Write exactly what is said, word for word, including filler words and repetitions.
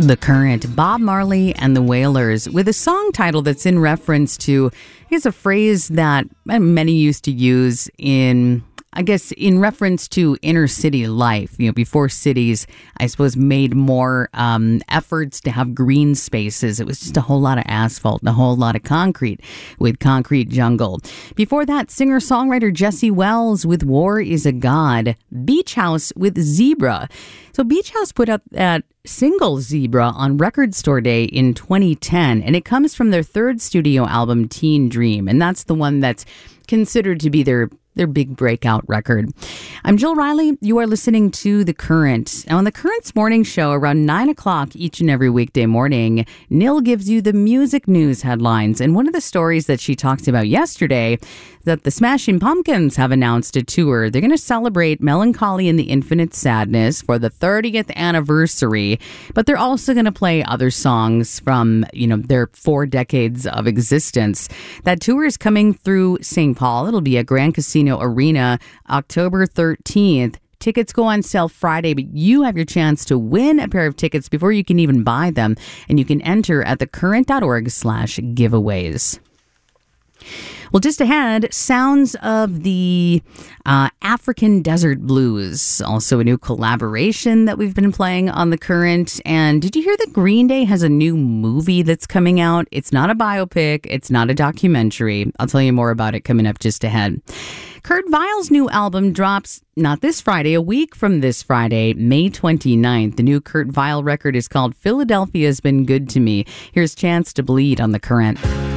The Current, Bob Marley and the Wailers, with a song title that's in reference to, I guess, a phrase that many used to use in, I guess, in reference to inner city life. You know, before cities, I suppose, made more um, efforts to have green spaces. It was just a whole lot of asphalt and a whole lot of concrete with Concrete Jungle. Before that, singer-songwriter Jesse Wells with War is a God. Beach House with Zebra. So Beach House put out that single Zebra on Record Store Day in twenty ten, and it comes from their third studio album, Teen Dream, and that's the one that's considered to be their their big breakout record. I'm Jill Riley. You are listening to The Current. Now, on The Current's morning show around nine o'clock each and every weekday morning, Nil gives you the music news headlines. And one of the stories that she talked about yesterday, that the Smashing Pumpkins have announced a tour. They're going to celebrate Melancholy and the Infinite Sadness for the thirtieth anniversary, but they're also going to play other songs from, you know, their four decades of existence. That tour is coming through Saint Paul. It'll be at Grand Casino Arena October thirteenth. Tickets go on sale Friday, but you have your chance to win a pair of tickets before you can even buy them, and you can enter at thecurrent.org slash giveaways. Well, just ahead, sounds of the uh, African Desert Blues, also a new collaboration that we've been playing on The Current. And did you hear that Green Day has a new movie that's coming out? It's not a biopic. It's not a documentary. I'll tell you more about it coming up just ahead. Kurt Weill's new album drops not this Friday, a week from this Friday, May twenty-ninth. The new Kurt Weill record is called Philadelphia's Been Good to Me. Here's Chance to Bleed on The Current.